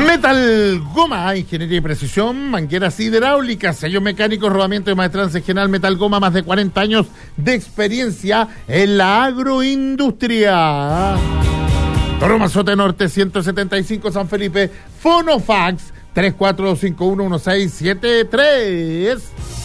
Metal Goma, ingeniería y precisión, mangueras hidráulicas, sellos mecánicos, rodamiento y maestranza en general. Metal Goma, más de 40 años de experiencia en la agroindustria. Torre Mazote Norte 175 San Felipe, Fonofax 34511673.